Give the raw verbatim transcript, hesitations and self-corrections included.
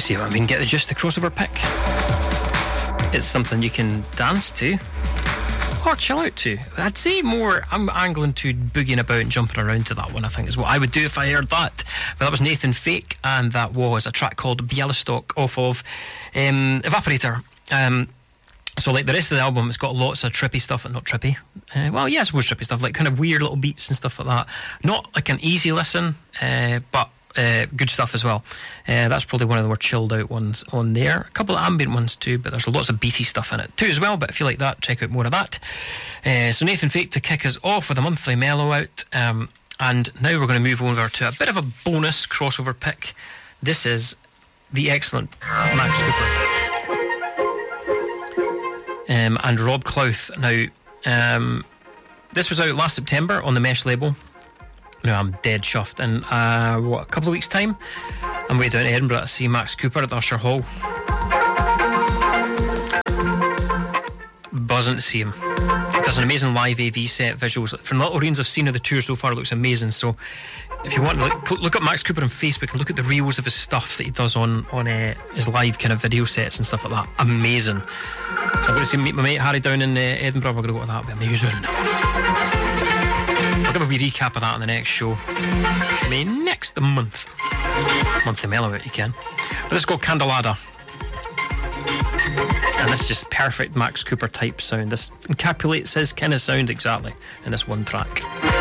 See what I mean? Get the gist, the crossover pick. It's something you can dance to or chill out to. I'd say more, I'm angling to boogieing about and jumping around to that one, I think, is what I would do if I heard that. But that was Nathan Fake, and that was a track called Bialystok off of um, Evaporator. Um, so like the rest of the album, it's got lots of trippy stuff, and not trippy. Uh, well, yes, it was trippy stuff, like kind of weird little beats and stuff like that. Not like an easy listen, uh, but Uh, good stuff as well. Uh, that's probably one of the more chilled out ones on there. A couple of ambient ones too, but there's lots of beaty stuff in it too as well. But if you like that, check out more of that. Uh, so Nathan Fake to kick us off with a monthly mellow out. Um, and now we're going to move over to a bit of a bonus crossover pick. This is the excellent Max Cooper um, and Rob Clouth. Now, um, this was out last September on the Mesh label. No, I'm dead chuffed. In uh, what, a couple of weeks' time, I'm way down to Edinburgh to see Max Cooper at the Usher Hall. Buzzing to see him. He does an amazing live A V set, visuals. From the little readings I've seen of the tour so far, it looks amazing. So if you want to look, look up Max Cooper on Facebook and look at the reels of his stuff that he does on, on uh, his live kind of video sets and stuff like that. Amazing. So I'm going to see meet my mate Harry down in uh, Edinburgh. We're going to go to that. It'll be amazing. I'll give a wee recap of that on the next show, which will be next month. Monthly mellow out, you can. But this is called Candelada. And this is just perfect Max Cooper type sound. This encapsulates his kind of sound exactly in this one track.